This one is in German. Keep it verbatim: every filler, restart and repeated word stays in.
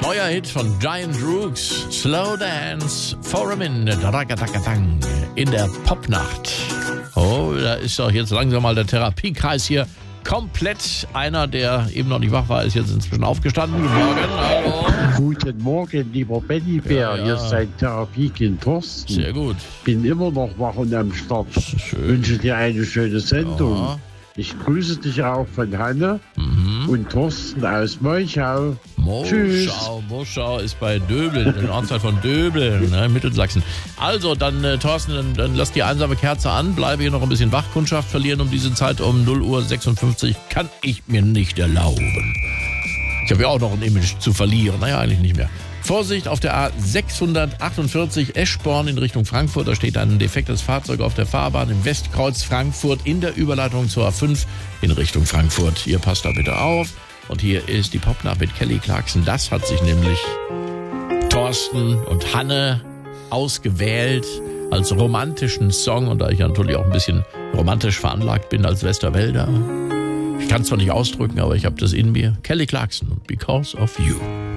Neuer Hit von Giant Rooks, Slow Dance for a Minute, in der Popnacht. Oh, da ist doch jetzt langsam mal der Therapiekreis hier komplett. Einer, der eben noch nicht wach war, ist jetzt inzwischen aufgestanden. Guten Morgen, hallo. Guten Morgen, lieber Benny Bär. Ja, ja. Hier ist sein Therapiekind Thorsten. Sehr gut. Bin immer noch wach und am Start. Schön. Wünsche dir eine schöne Sendung. Ja. Ich grüße dich auch von Hanne Mhm. und Thorsten aus Molchau. Tschüss. Moschau, Moschau ist bei Döbeln, in der Ortsteil von Döbeln, ne, Mittelsachsen. Also, dann, äh, Thorsten, dann, dann lass die einsame Kerze an, bleibe hier noch ein bisschen wach. Kundschaft verlieren um diese Zeit um null Uhr sechsundfünfzig kann ich mir nicht erlauben. Ich habe ja auch noch ein Image zu verlieren. Naja, eigentlich nicht mehr. Vorsicht auf der A sechshundertachtundvierzig Eschborn in Richtung Frankfurt. Da steht ein defektes Fahrzeug auf der Fahrbahn im Westkreuz Frankfurt in der Überleitung zur A fünf in Richtung Frankfurt. Ihr passt da bitte auf. Und hier ist die Popnacht mit Kelly Clarkson. Das hat sich nämlich Thorsten und Hanne ausgewählt als romantischen Song. Und da ich ja natürlich auch ein bisschen romantisch veranlagt bin als Westerwälder. Ich kann es zwar nicht ausdrücken, aber ich habe das in mir. Kelly Clarkson, Because of You.